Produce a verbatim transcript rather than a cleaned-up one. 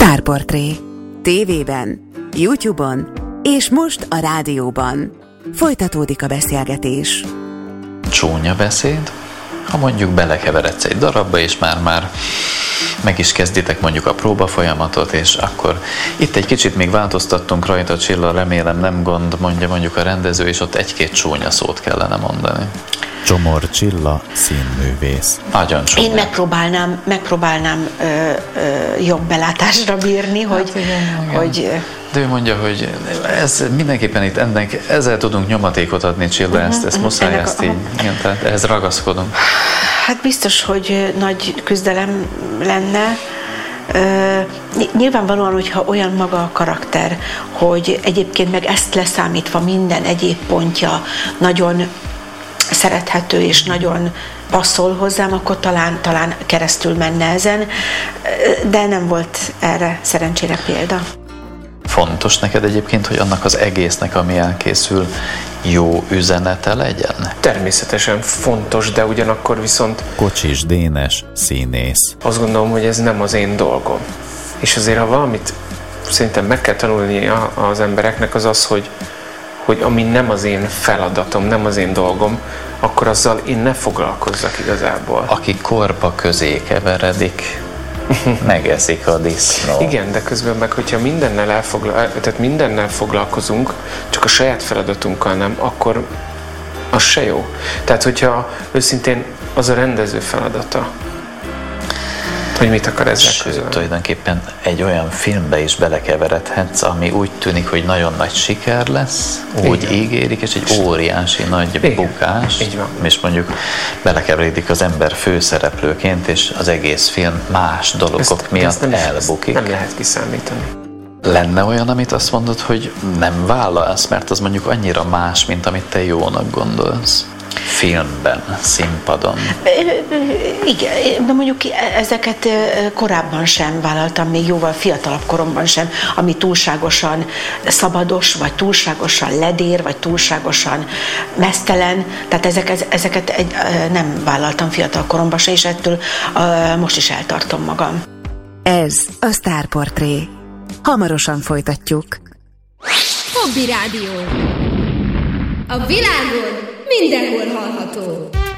Sztárportré. Tévében, YouTube-on és most a rádióban. Folytatódik a beszélgetés. Csúnya beszéd, ha mondjuk belekeveredsz egy darabba, és már-már meg is kezditek mondjuk a próba folyamatot, és akkor itt egy kicsit még változtattunk rajta, Csilla, remélem nem gond, mondja mondjuk a rendező, és ott egy-két csúnya szót kellene mondani. Csomor Csilla, színművész. Nagyon csúnya. Én megpróbálnám, megpróbálnám ö, ö, jobb belátásra bírni, hogy... Hát igen, hogy igen. De ő mondja, hogy ez mindenképpen itt ennek, ezzel tudunk nyomatékot adni, Csilla, uh-huh, ezt, ezt uh-huh, muszáj, ezt a, így, igen, tehát ehhez ragaszkodunk. Hát biztos, hogy nagy küzdelem lenne. Uh, nyilvánvalóan, hogyha olyan maga a karakter, hogy egyébként meg ezt leszámítva minden egyéb pontja nagyon szerethető és nagyon passzol hozzám, akkor talán, talán keresztül menne ezen, de nem volt erre szerencsére példa. Fontos neked egyébként, hogy annak az egésznek, ami elkészül, jó üzenete legyen? Természetesen fontos, de ugyanakkor viszont... Kocsis Dénes, színész. Azt gondolom, hogy ez nem az én dolgom. És azért, ha valamit szerintem meg kell tanulni az embereknek, az az, hogy, hogy ami nem az én feladatom, nem az én dolgom, akkor azzal én ne foglalkozzak igazából. Aki korpa közé keveredik, megeszik a disznó. Igen, de közben meg, hogyha mindennel, elfogla, tehát mindennel foglalkozunk, csak a saját feladatunkkal nem, akkor az se jó. Tehát, hogyha őszintén az a rendező feladata, hogy mit akar ezzel Sőt, közölni. tulajdonképpen egy olyan filmbe is belekeveredhetsz, ami úgy tűnik, hogy nagyon nagy siker lesz, úgy igen. ígérik, és egy óriási nagy igen. bukás, Így van. és mondjuk belekeveredik az ember főszereplőként, és az egész film más dolgok ezt, miatt ezt nem, elbukik. Ezt nem lehet kiszámítani. Lenne olyan, amit azt mondod, hogy nem vállalsz, mert az mondjuk annyira más, mint amit te jónak gondolsz? Filmben, színpadon. Igen, de mondjuk ezeket korábban sem vállaltam, még jóval fiatalabb koromban sem, ami túlságosan szabados, vagy túlságosan ledér, vagy túlságosan meztelen, tehát ezeket, ezeket egy, nem vállaltam fiatal koromban se, és ettől most is eltartom magam. Ez a Sztárportré. Hamarosan folytatjuk. Hobby Rádió. A világon mindenhol hallható.